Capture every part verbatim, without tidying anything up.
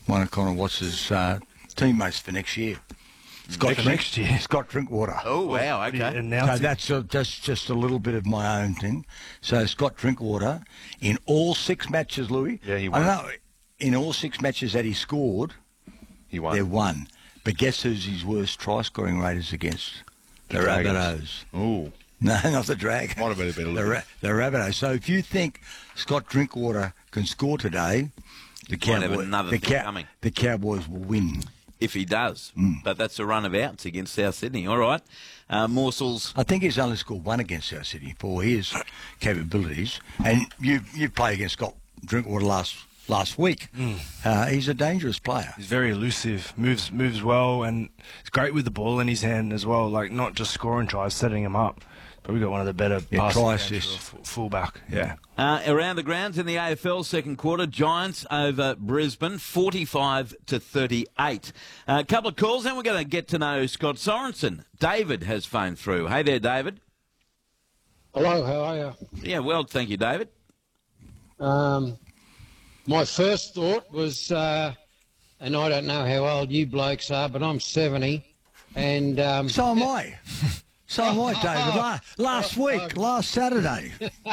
one of Connor Watts's uh, teammates for next year. Scott Next, Drink, next year. Scott Drinkwater. Oh, wow, okay. So that's a, just just a little bit of my own thing. So Scott Drinkwater, in all six matches, Louis. Yeah, he I won. know in all six matches that he scored, He won. they won. But guess who's his worst try scoring rate is against? The, The Dragons. Rabbitohs. Ooh. No, not the Dragons. Might have been a bit of the, Ra- the Rabbitohs. So if you think Scott Drinkwater can score today, the Might have Cowboys, another the, thing coming. the Cowboys will win. If he does. Mm. But that's a run of outs against South Sydney. All right. Uh, Morsels. I think he's only scored one against South Sydney for his capabilities. And you you play against Scott Drinkwater last last week. Mm. Uh, he's a dangerous player. He's very elusive, moves moves well, and he's great with the ball in his hand as well. Like not just scoring tries, setting him up. Probably got one of the better Yeah, passing try games for a assists. f- fullback. Yeah. Uh, around the grounds in the A F L second quarter, Giants over Brisbane, forty-five to thirty-eight. A couple of calls, and we're going to get to know Scott Sorensen. David has phoned through. Hey there, David. Hello, how are you? Yeah, well, thank you, David. Um, my first thought was, uh, and I don't know how old you blokes are, but I'm seventy, and um, So am I. So am I, David. La- last week, last Saturday.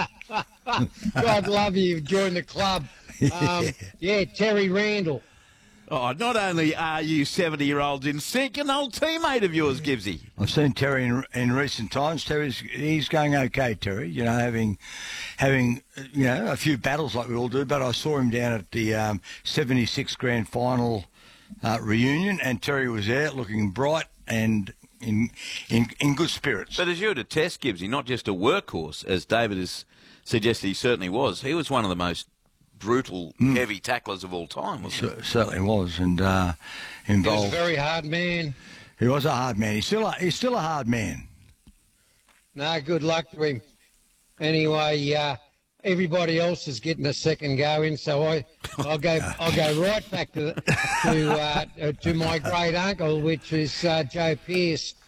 God love you, join the club. Um, yeah, Terry Randall. Oh, not only are you seventy-year-olds in sync, an old teammate of yours, Gibbsy. I've seen Terry in, in recent times. Terry's he's going okay, Terry. You know, having having you know a few battles like we all do. But I saw him down at the um, seventy-six grand final uh, reunion, and Terry was there, looking bright and in in in good spirits. But as you were to test Gibbsy, not just a workhorse, as David has suggested he certainly was, he was one of the most brutal, Mm. heavy tacklers of all time, wasn't Cer- certainly was, and uh, He was involved. a very hard man. He was a hard man. He's still a, he's still a hard man. No, good luck to him. Anyway, uh, everybody else is getting a second go in, so I, I'll go, I'll go right back to the, to uh, to my great uncle, which is uh, Joe Pearce.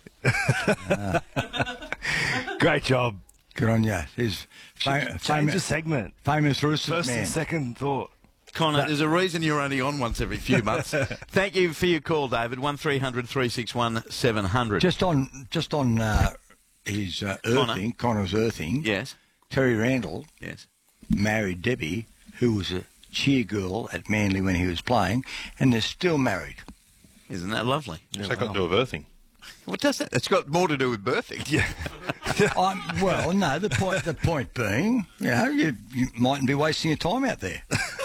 Great job. Good on you. He's fam- Change the famous, segment. famous Russet First man. and second thought. Connor, there's a reason you're only on once every few months. Thank you for your call, David. one three hundred three six one seven hundred. Just on, just on uh, his uh, Connor. earthing, Connor's earthing. Yes, Terry Randall yes. married Debbie, who was a cheer girl at Manly when he was playing, and they're still married. Isn't that lovely? Yeah, So got to do with earthing. What does that? It's got more to do with birthing. Yeah. Um, well, no. The point, the point being, you know, you, you mightn't be wasting your time out there.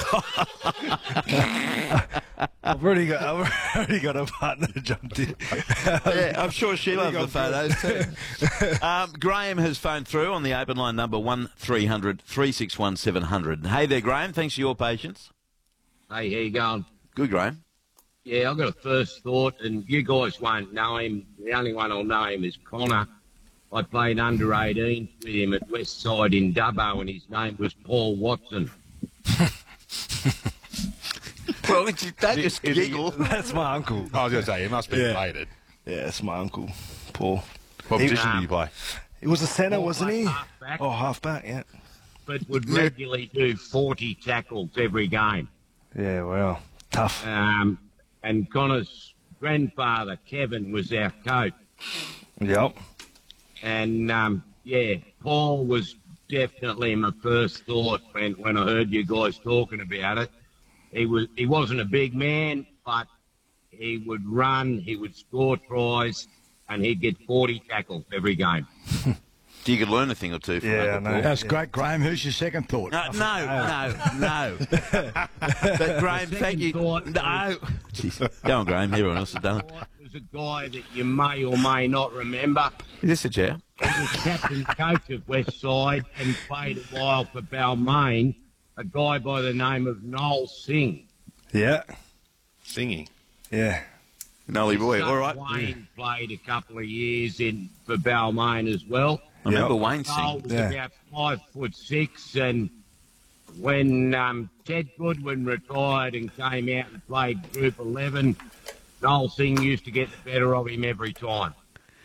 I've already got. I've already got a partner to jump in. Yeah, I'm sure she loves the photos too. um, Graham has phoned through on the open line number one three hundred three six one seven hundred. Hey there, Graham. Thanks for your patience. Hey, how you going? Good, Graham. Yeah, I've got a first thought, and you guys won't know him. The only one I'll know him is Connor. I played under eighteens with him at Westside in Dubbo, and his name was Paul Watson. Well, don't just giggle. That's my uncle. I was going to say, he must be Yeah. related. Yeah, that's my uncle, Paul. What He- position um, did you play? He was a centre, Paul wasn't played he? half-back. Oh, halfback. Yeah. But would regularly do forty tackles every game. Yeah. Well, tough. Um, and Connor's grandfather, Kevin, was our coach. Yep. And, um, yeah, Paul was definitely my first thought when, when I heard you guys talking about it. He was he wasn't a big man, but he would run, he would score tries, and he'd get forty tackles every game. You could learn a thing or two from Yeah, Uncle I know. Paul. That's great, Graham. Who's your second thought? No, no, no, no. But Graham, thank you. thought No. Jeez. Go on, Graham. Everyone else has done it. Was a guy that you may or may not remember. Is this a chair? He was captain coach of Westside and played a while for Balmain, a guy by the name of Noel Singh. Yeah. Singing. Yeah. Nolly boy. Son All right. Wayne played a couple of years in for Balmain as well. I remember Yep. Wayne Noel sing. was Yeah. about five foot six, and when um, Ted Goodwin retired and came out and played Group eleven, Noel Singh used to get the better of him every time.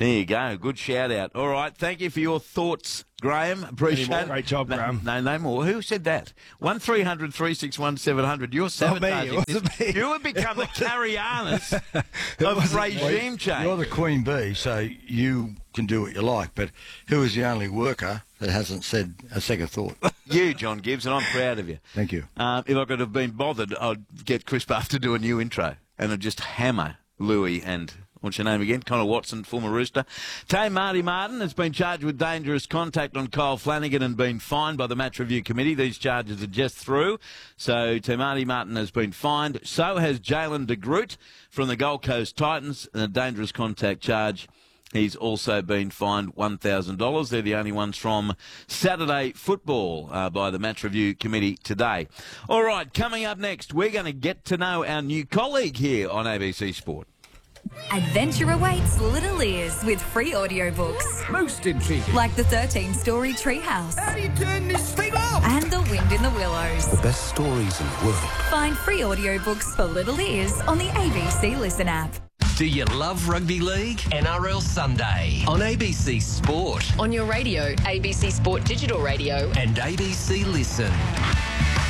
There you go. Good shout out. All right. Thank you for your thoughts, Graham. Appreciate more? it. Great job, no, Graham. No, no more. Who said that? One three hundred three six one seven hundred. You're Not me. sabotaging It wasn't this. me. You have become the Carrie Arness of wasn't regime change. You're the queen bee, so you can do what you like. But who is the only worker that hasn't said a second thought? You, John Gibbs, and I'm proud of you. Thank you. Um, if I could have been bothered, I'd get Chris Buff to do a new intro and I'd just hammer Louis and, what's your name again? Connor Watson, former Rooster. Tame Marty Martin has been charged with dangerous contact on Kyle Flanagan and been fined by the Match Review Committee. These charges are just through. So Tame Marty Martin has been fined. So has Jalen de Groot from the Gold Coast Titans, and a dangerous contact charge. He's also been fined one thousand dollars. They're the only ones from Saturday football uh, by the Match Review Committee today. All right, coming up next, we're going to get to know our new colleague here on A B C Sport. Adventure awaits little ears with free audiobooks. Most intriguing. Like the thirteen-story Treehouse. How do you turn this thing off? And The Wind in the Willows. The best stories in the world. Find free audiobooks for little ears on the A B C Listen app. Do you love rugby league? N R L Sunday on A B C Sport On your radio, A B C Sport Digital Radio. and A B C Listen.